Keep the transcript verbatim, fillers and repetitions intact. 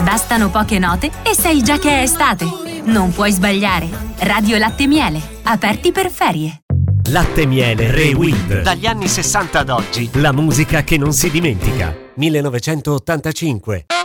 Bastano poche note e sai già che è estate. Non puoi sbagliare. Radio Latte Miele, aperti per ferie. Latte Miele Rewind. Dagli anni sessanta ad oggi. La musica che non si dimentica. millenovecentottantacinque.